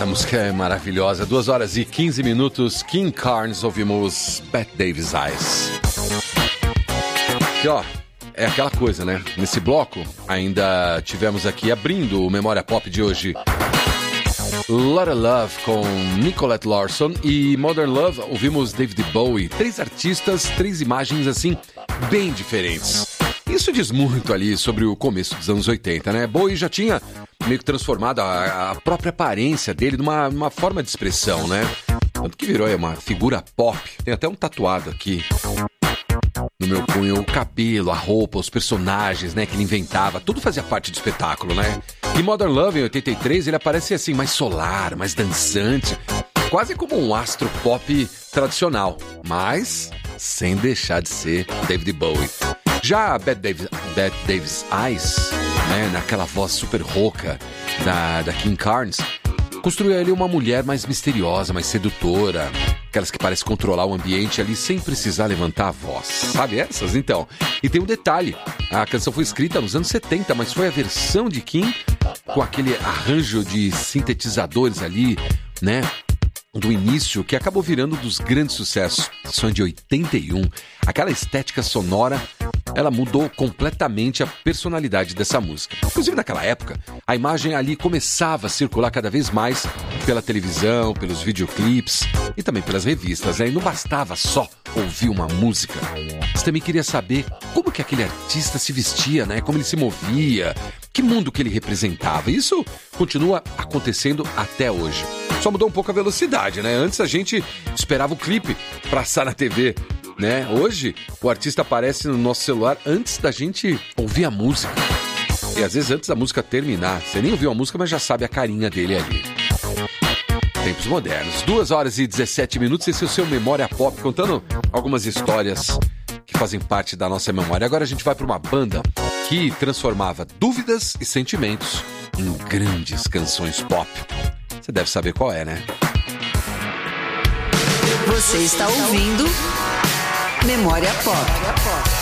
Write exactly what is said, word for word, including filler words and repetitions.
Essa música é maravilhosa. duas horas e quinze minutos. King Carnes, ouvimos Bette Davis Eyes. E ó, é aquela coisa, né? Nesse bloco, ainda tivemos aqui, abrindo o Memória Pop de hoje, Lotta Love com Nicolette Larson e Modern Love, ouvimos David Bowie. Três artistas, três imagens assim, bem diferentes. Isso diz muito ali sobre o começo dos anos oitenta, né? Bowie já tinha meio que transformado a, a própria aparência dele numa, numa forma de expressão, né? Tanto que virou aí uma figura pop. Tem até um tatuado aqui no meu punho, o cabelo, a roupa, os personagens, né, que ele inventava, tudo fazia parte do espetáculo, né? E Modern Love, em oitenta e três, ele aparece assim, mais solar, mais dançante, quase como um astro pop tradicional, mas sem deixar de ser David Bowie. Já a Bette Davis, Bette Davis Eyes, né, naquela voz super rouca da, da King Carnes, construiu ali uma mulher mais misteriosa, mais sedutora, aquelas que parecem controlar o ambiente ali sem precisar levantar a voz. Sabe essas? Então. E tem um detalhe, a canção foi escrita nos anos setenta, mas foi a versão de King com aquele arranjo de sintetizadores ali, né, do início, que acabou virando um dos grandes sucessos. Som de oitenta e um. Aquela estética sonora, ela mudou completamente a personalidade dessa música. Inclusive naquela época, a imagem ali começava a circular cada vez mais pela televisão, pelos videoclipes e também pelas revistas, né? E não bastava só ouvir uma música. Você também queria saber como que aquele artista se vestia, né? Como ele se movia, que mundo que ele representava. Isso continua acontecendo até hoje. Só mudou um pouco a velocidade, né? Antes a gente esperava o clipe passar na T V, né? Hoje, o artista aparece no nosso celular antes da gente ouvir a música. E às vezes antes da música terminar. Você nem ouviu a música, mas já sabe a carinha dele ali. Tempos modernos. duas horas e dezessete minutos. Esse é o seu Memória Pop, contando algumas histórias que fazem parte da nossa memória. Agora a gente vai para uma banda que transformava dúvidas e sentimentos em grandes canções pop. Você deve saber qual é, né? Você está ouvindo Memória Pop.